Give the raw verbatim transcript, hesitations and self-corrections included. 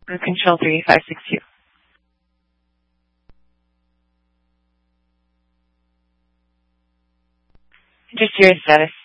Group control three five six two. Interference status.